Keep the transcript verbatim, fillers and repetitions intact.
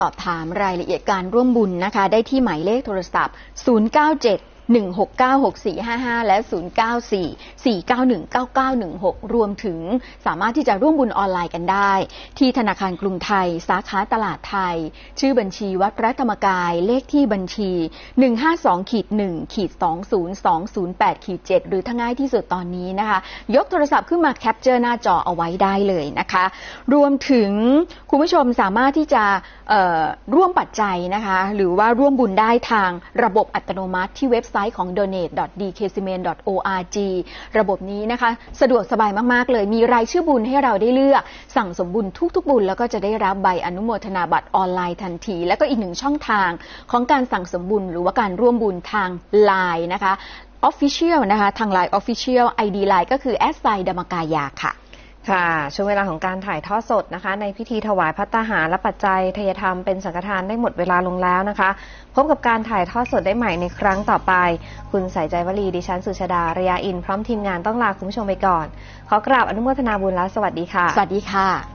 สอบถามรายละเอียดการร่วมบุญนะคะได้ที่หมายเลขโทรศัพท์ศูนย์ เก้า เจ็ด หนึ่ง หก เก้า หก สี่ ห้า ห้าและศูนย์ เก้า สี่ สี่ เก้า หนึ่ง เก้า เก้า หนึ่ง หกรวมถึงสามารถที่จะร่วมบุญออนไลน์กันได้ที่ธนาคารกรุงไทยสาขาตลาดไทยชื่อบัญชีวัดพระธรรมกายเลขที่บัญชี หนึ่ง ห้า สอง หนึ่ง สอง ศูนย์ สอง ศูนย์ แปด เจ็ด หรือถ้าง่ายที่สุดตอนนี้นะคะยกโทรศัพท์ขึ้นมาแคปเจอร์หน้าจอเอาไว้ได้เลยนะคะรวมถึงคุณผู้ชมสามารถที่จะร่วมปัจจัยนะคะหรือว่าร่วมบุญได้ทางระบบอัตโนมัติที่เว็บไซต์ของ โดเนท ดอท ดี เค ซี เอ็ม อี เอ็น ดอท โอ อาร์ จี ระบบนี้นะคะสะดวกสบายมากๆเลยมีรายชื่อบุญให้เราได้เลือกสั่งสมบุญทุกๆบุญแล้วก็จะได้รับใบอนุโมทนาบัตรออนไลน์ทันทีและก็อีกหนึ่งช่องทางของการสั่งสมบุญหรือว่าการร่วมบุญทาง ไลน์ นะคะ Official นะคะทาง ไลน์ Official ไอ ดี ไลน์ ก็คือ แอท ไซน์ ดมกายาค่ะค่ะช่วงเวลาของการถ่ายทอดสดนะคะในพิธีถวายภัตตาหารและปัจจัยทายธรรมเป็นสังฆทานได้หมดเวลาลงแล้วนะคะพบกับการถ่ายทอดสดได้ใหม่ในครั้งต่อไปคุณใส่ใจวลีดิฉันสุชาดาระยาอินพร้อมทีมงานต้องลาคุณผู้ชมไปก่อนขอกราบอนุโมทนาบุญและสวัสดีค่ะสวัสดีค่ะ